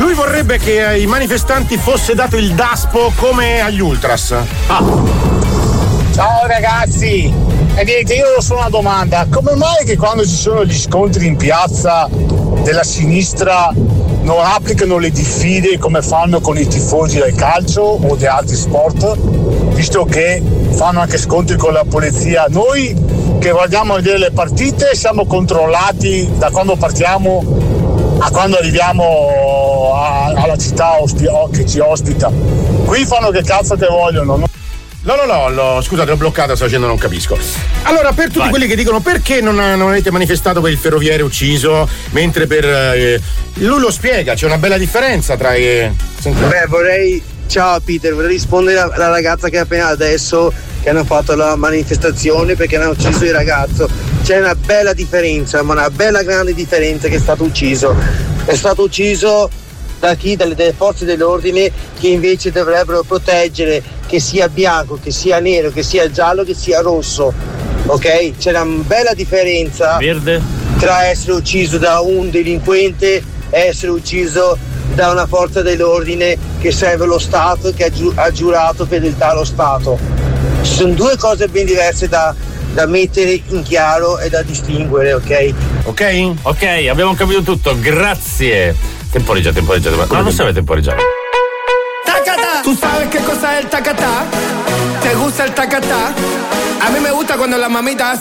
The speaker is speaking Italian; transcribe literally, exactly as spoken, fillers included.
Lui vorrebbe che ai manifestanti fosse dato il daspo come agli ultras. Ah. Ciao ragazzi, e niente, io ho solo una domanda: come mai che quando ci sono gli scontri in piazza della sinistra non applicano le diffide come fanno con i tifosi del calcio o di altri sport, visto che fanno anche scontri con la polizia? Noi che vogliamo vedere le partite siamo controllati da quando partiamo a quando arriviamo a, alla città ospi- che ci ospita. Qui fanno che cazzo che vogliono, no? No, no, no, no, scusate, l'ho bloccata, sto facendo, non capisco. Allora, per tutti Vai. quelli che dicono perché non, non avete manifestato per il ferroviere ucciso, mentre per. Eh, lui lo spiega, c'è una bella differenza tra. Eh, Beh, vorrei. Ciao Peter, vorrei rispondere alla ragazza che appena adesso che hanno fatto la manifestazione perché hanno ucciso il ragazzo. C'è una bella differenza, ma una bella grande differenza che è stato ucciso. È stato ucciso da chi? Dalle, dalle forze dell'ordine che invece dovrebbero proteggere, che sia bianco, che sia nero, che sia giallo, che sia rosso. Ok? C'è una bella differenza Verde. tra essere ucciso da un delinquente e essere ucciso da una forza dell'ordine che serve lo Stato e che ha, giu- ha giurato fedeltà allo Stato. Ci sono due cose ben diverse da, da mettere in chiaro e da distinguere, ok? Ok? Ok, abbiamo capito tutto, grazie. Temporeggia, temporeggia, ma no, non serve temporeggiare. Tacata. ¿Tú sabes qué cosa es el tacatá? ¿Te gusta el tacatá? A mí me gusta cuando las mamitas